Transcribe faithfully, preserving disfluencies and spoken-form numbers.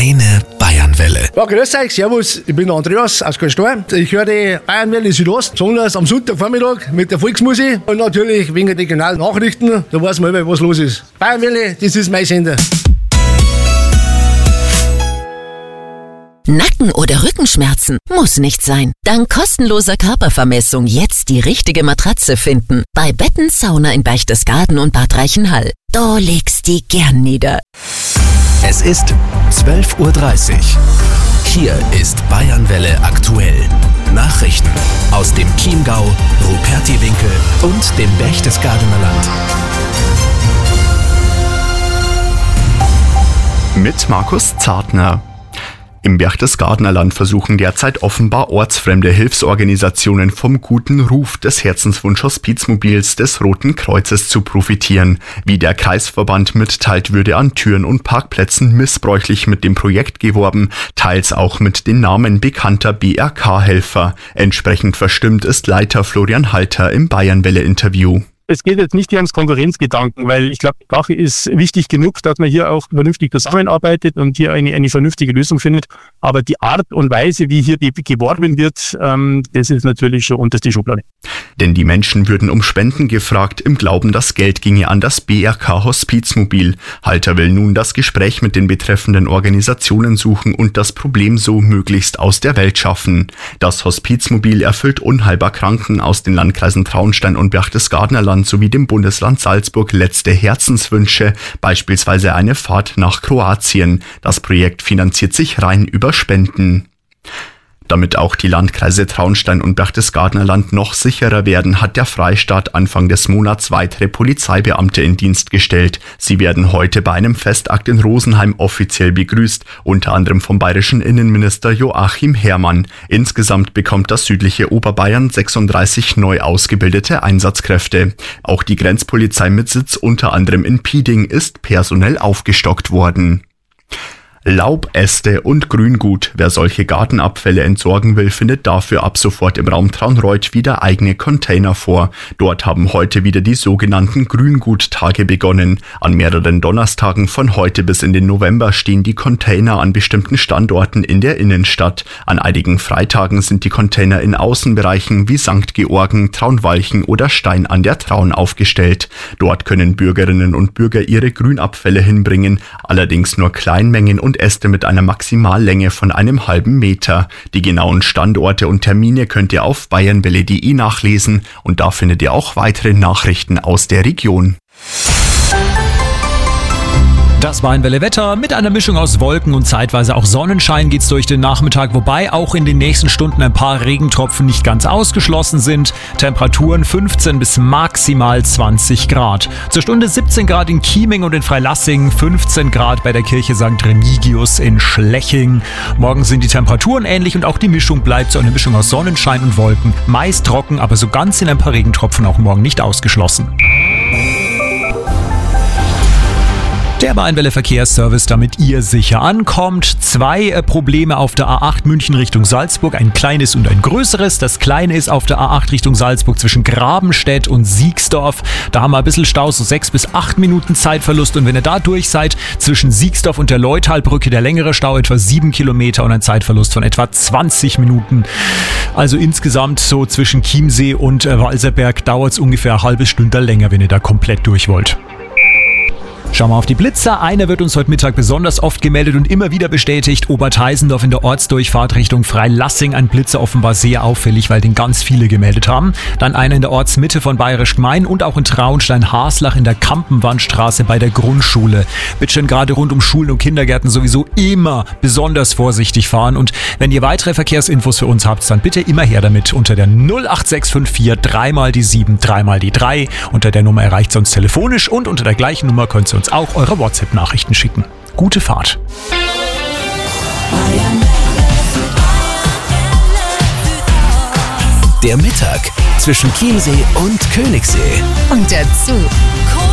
Deine Bayernwelle. Ja, grüß euch, servus, ich bin der Andreas aus Köln-Steuer. Ich höre die Bayernwelle Südost, besonders am Sonntagvormittag mit der Volksmusik und natürlich wegen der regionalen Nachrichten, da weiß man immer, was los ist. Bayernwelle, das ist mein Sender. Nacken- oder Rückenschmerzen? Muss nicht sein. Dank kostenloser Körpervermessung jetzt die richtige Matratze finden. Bei Betten Sauna in Berchtesgaden und Bad Reichenhall. Da legst die gern nieder. Es ist zwölf Uhr dreißig. Hier ist Bayernwelle aktuell. Nachrichten aus dem Chiemgau, Rupertiwinkel und dem Berchtesgadener Land. Mit Markus Zartner. Im Berchtesgadener Land versuchen derzeit offenbar ortsfremde Hilfsorganisationen vom guten Ruf des Herzenswunsch-Hospizmobils des Roten Kreuzes zu profitieren. Wie der Kreisverband mitteilt, würde an Türen und Parkplätzen missbräuchlich mit dem Projekt geworben, teils auch mit den Namen bekannter B R K-Helfer. Entsprechend verstimmt ist Leiter Florian Halter im Bayernwelle-Interview. Es geht jetzt nicht hier ums Konkurrenzgedanken, weil ich glaube, die Sache ist wichtig genug, dass man hier auch vernünftig zusammenarbeitet und hier eine, eine vernünftige Lösung findet. Aber die Art und Weise, wie hier die geworben wird, ähm, das ist natürlich schon unterste Schublade. Denn die Menschen würden um Spenden gefragt, im Glauben, das Geld ginge an das B R K-Hospizmobil. Halter will nun das Gespräch mit den betreffenden Organisationen suchen und das Problem so möglichst aus der Welt schaffen. Das Hospizmobil erfüllt unheilbar Kranken aus den Landkreisen Traunstein und Berchtesgadener Land sowie dem Bundesland Salzburg letzte Herzenswünsche, beispielsweise eine Fahrt nach Kroatien. Das Projekt finanziert sich rein über Spenden. Damit auch die Landkreise Traunstein und Berchtesgadener Land noch sicherer werden, hat der Freistaat Anfang des Monats weitere Polizeibeamte in Dienst gestellt. Sie werden heute bei einem Festakt in Rosenheim offiziell begrüßt, unter anderem vom bayerischen Innenminister Joachim Herrmann. Insgesamt bekommt das südliche Oberbayern sechsunddreißig neu ausgebildete Einsatzkräfte. Auch die Grenzpolizei mit Sitz unter anderem in Pieding ist personell aufgestockt worden. Laub, Äste und Grüngut. Wer solche Gartenabfälle entsorgen will, findet dafür ab sofort im Raum Traunreut wieder eigene Container vor. Dort haben heute wieder die sogenannten Grüngut-Tage begonnen. An mehreren Donnerstagen von heute bis in den November stehen die Container an bestimmten Standorten in der Innenstadt. An einigen Freitagen sind die Container in Außenbereichen wie Sankt Georgen, Traunwalchen oder Stein an der Traun aufgestellt. Dort können Bürgerinnen und Bürger ihre Grünabfälle hinbringen, allerdings nur Kleinmengen und Äste mit einer Maximallänge von einem halben Meter. Die genauen Standorte und Termine könnt ihr auf bayernwelle punkt de nachlesen und da findet ihr auch weitere Nachrichten aus der Region. Das Bayernwelle Wetter mit einer Mischung aus Wolken und zeitweise auch Sonnenschein geht's durch den Nachmittag, wobei auch in den nächsten Stunden ein paar Regentropfen nicht ganz ausgeschlossen sind. Temperaturen fünfzehn bis maximal zwanzig Grad. Zur Stunde siebzehn Grad in Chieming und in Freilassing, fünfzehn Grad bei der Kirche Sankt Remigius in Schleching. Morgen sind die Temperaturen ähnlich und auch die Mischung bleibt so eine Mischung aus Sonnenschein und Wolken. Meist trocken, aber so ganz in ein paar Regentropfen auch morgen nicht ausgeschlossen. Der Bayernwelle Verkehrsservice, damit ihr sicher ankommt. Zwei äh, Probleme auf der A acht München Richtung Salzburg, ein kleines und ein größeres. Das kleine ist auf der A acht Richtung Salzburg zwischen Grabenstedt und Siegsdorf. Da haben wir ein bisschen Stau, so sechs bis acht Minuten Zeitverlust. Und wenn ihr da durch seid, zwischen Siegsdorf und der Leutalbrücke, der längere Stau etwa sieben Kilometer und ein Zeitverlust von etwa zwanzig Minuten. Also insgesamt so zwischen Chiemsee und äh, Walserberg dauert es ungefähr eine halbe Stunde länger, wenn ihr da komplett durch wollt. Schauen wir auf die Blitzer. Einer wird uns heute Mittag besonders oft gemeldet und immer wieder bestätigt. Oberteisendorf in der Ortsdurchfahrt Richtung Freilassing. Ein Blitzer offenbar sehr auffällig, weil den ganz viele gemeldet haben. Dann einer in der Ortsmitte von Bayerisch Gmein und auch in Traunstein-Haslach in der Kampenwandstraße bei der Grundschule. Bitte schön gerade rund um Schulen und Kindergärten sowieso immer besonders vorsichtig fahren. Und wenn ihr weitere Verkehrsinfos für uns habt, dann bitte immer her damit unter der null acht sechs fünf vier dreimal die sieben, dreimal die drei. Unter der Nummer erreicht ihr uns telefonisch und unter der gleichen Nummer könnt ihr uns auch eure WhatsApp-Nachrichten schicken. Gute Fahrt. Der Mittag zwischen Chiemsee und Königssee. Und dazu